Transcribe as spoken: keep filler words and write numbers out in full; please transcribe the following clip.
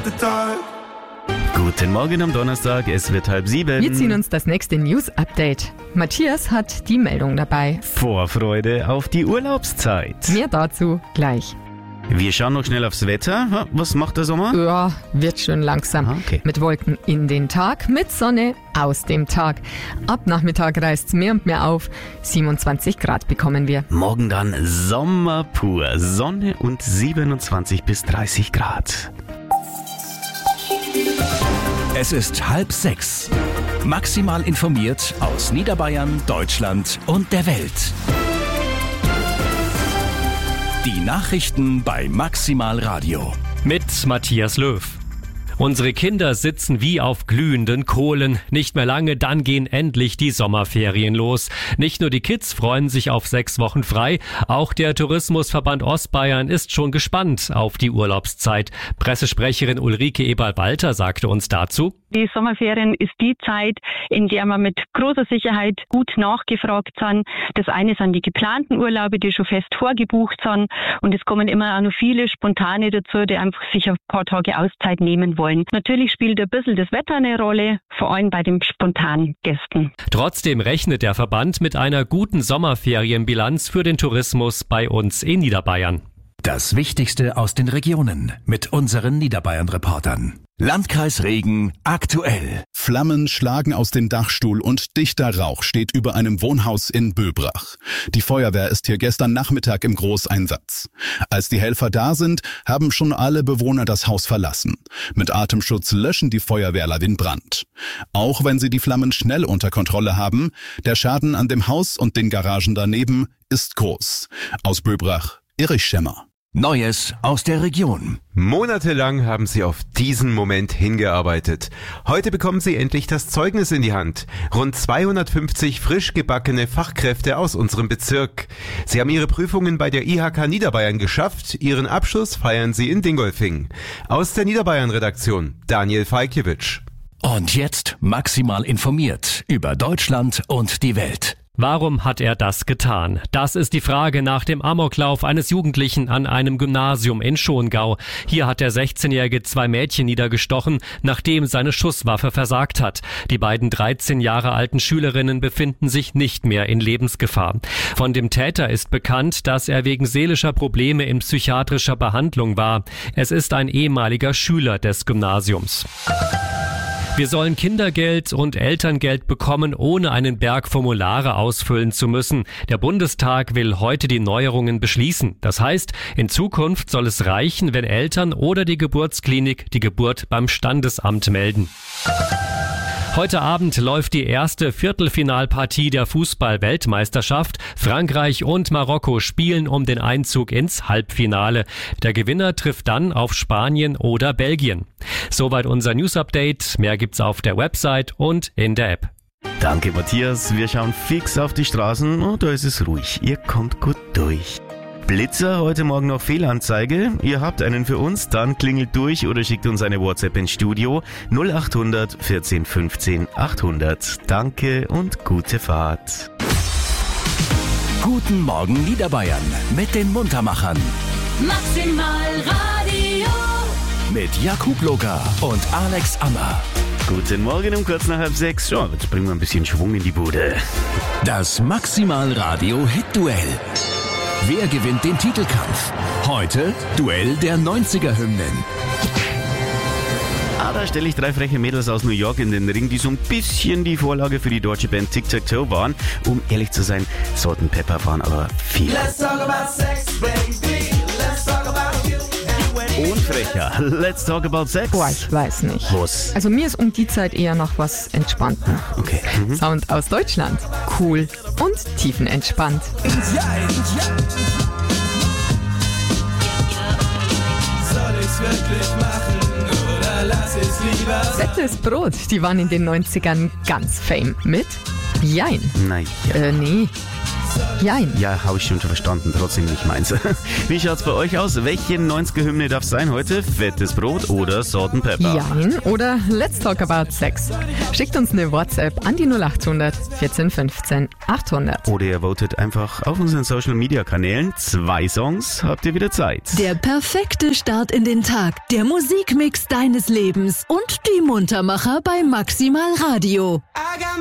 Guten Morgen am Donnerstag, es wird halb sieben. Wir ziehen uns das nächste News-Update. Matthias hat die Meldung dabei. Vorfreude auf die Urlaubszeit. Mehr dazu gleich. Wir schauen noch schnell aufs Wetter. Was macht der Sommer? Ja, wird schon langsam. Ah, okay. Mit Wolken in den Tag, mit Sonne aus dem Tag. Ab Nachmittag reißt's mehr und mehr auf. siebenundzwanzig Grad bekommen wir. Morgen dann Sommer pur. Sonne und siebenundzwanzig bis dreißig Grad. Es ist halb sechs. Maximal informiert aus Niederbayern, Deutschland und der Welt. Die Nachrichten bei Maximal Radio. Mit Matthias Löw. Unsere Kinder sitzen wie auf glühenden Kohlen. Nicht mehr lange, dann gehen endlich die Sommerferien los. Nicht nur die Kids freuen sich auf sechs Wochen frei, auch der Tourismusverband Ostbayern ist schon gespannt auf die Urlaubszeit. Pressesprecherin Ulrike Eberl-Walter sagte uns dazu: Die Sommerferien ist die Zeit, in der man mit großer Sicherheit gut nachgefragt sind. Das eine sind die geplanten Urlaube, die schon fest vorgebucht sind. Und es kommen immer auch noch viele Spontane dazu, die einfach sich ein paar Tage Auszeit nehmen wollen. Natürlich spielt ein bisschen das Wetter eine Rolle, vor allem bei den spontanen Gästen. Trotzdem rechnet der Verband mit einer guten Sommerferienbilanz für den Tourismus bei uns in Niederbayern. Das Wichtigste aus den Regionen mit unseren Niederbayern-Reportern. Landkreis Regen aktuell. Flammen schlagen aus dem Dachstuhl und dichter Rauch steht über einem Wohnhaus in Böbrach. Die Feuerwehr ist hier gestern Nachmittag im Großeinsatz. Als die Helfer da sind, haben schon alle Bewohner das Haus verlassen. Mit Atemschutz löschen die Feuerwehrler den Brand. Auch wenn sie die Flammen schnell unter Kontrolle haben, der Schaden an dem Haus und den Garagen daneben ist groß. Aus Böbrach, Erich Schemmer. Neues aus der Region. Monatelang haben sie auf diesen Moment hingearbeitet. Heute bekommen sie endlich das Zeugnis in die Hand. Rund zweihundertfünfzig frisch gebackene Fachkräfte aus unserem Bezirk. Sie haben ihre Prüfungen bei der I H K Niederbayern geschafft. Ihren Abschluss feiern sie in Dingolfing. Aus der Niederbayern-Redaktion Daniel Falkiewicz. Und jetzt maximal informiert über Deutschland und die Welt. Warum hat er das getan? Das ist die Frage nach dem Amoklauf eines Jugendlichen an einem Gymnasium in Schongau. Hier hat der sechzehnjährige zwei Mädchen niedergestochen, nachdem seine Schusswaffe versagt hat. Die beiden dreizehn Jahre alten Schülerinnen befinden sich nicht mehr in Lebensgefahr. Von dem Täter ist bekannt, dass er wegen seelischer Probleme in psychiatrischer Behandlung war. Es ist ein ehemaliger Schüler des Gymnasiums. Wir sollen Kindergeld und Elterngeld bekommen, ohne einen Berg Formulare ausfüllen zu müssen. Der Bundestag will heute die Neuerungen beschließen. Das heißt, in Zukunft soll es reichen, wenn Eltern oder die Geburtsklinik die Geburt beim Standesamt melden. Heute Abend läuft die erste Viertelfinalpartie der Fußball-Weltmeisterschaft. Frankreich und Marokko spielen um den Einzug ins Halbfinale. Der Gewinner trifft dann auf Spanien oder Belgien. Soweit unser News-Update. Mehr gibt's auf der Website und in der App. Danke, Matthias. Wir schauen fix auf die Straßen. Oh, da ist es ruhig. Ihr kommt gut durch. Blitzer, heute Morgen noch Fehlanzeige. Ihr habt einen für uns, dann klingelt durch oder schickt uns eine WhatsApp ins Studio null acht hundert vierzehn fünfzehn achthundert. Danke und gute Fahrt. Guten Morgen Niederbayern mit den Muntermachern. Maximal Radio. Mit Jakub Locker und Alex Ammer. Guten Morgen um kurz nach halb sechs. Ja, jetzt bringen wir ein bisschen Schwung in die Bude. Das Maximal Radio Hit-Duell. Wer gewinnt den Titelkampf? Heute Duell der neunziger-Hymnen. Ah, da stelle ich drei freche Mädels aus New York in den Ring, die so ein bisschen die Vorlage für die deutsche Band Tic-Tac-Toe waren. Um ehrlich zu sein, Salt and Pepper waren aber viel. Let's talk about sex, baby. Let's talk about you. Und frecher. Let's talk about sex. Boah, ich weiß nicht. Was? Also mir ist um die Zeit eher nach was Entspannten. Okay. Mhm. Sound aus Deutschland. Cool und tiefenentspannt. Ja, ja. Soll ich's wirklich machen oder lass ich's lieber? Fettes Brot, die waren in den neunzigern ganz fame mit Jein. Nein. Äh, nee. Jein. Ja, habe ich schon verstanden, trotzdem nicht meins. Wie schaut's bei euch aus? Welche neunziger-Hymne darf sein heute? Fettes Brot oder Salt and Pepper? Jein oder Let's Talk About Sex. Schickt uns eine WhatsApp an die null acht hundert vierzehn fünfzehn achthundert. Oder ihr votet einfach auf unseren Social-Media-Kanälen. Zwei Songs habt ihr wieder Zeit. Der perfekte Start in den Tag, der Musikmix deines Lebens und die Muntermacher bei Maximal Radio.